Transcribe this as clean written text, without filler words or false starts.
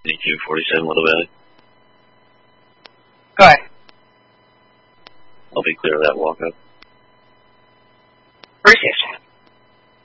1847 Little Valley. Go ahead. I'll be clear of that walkout.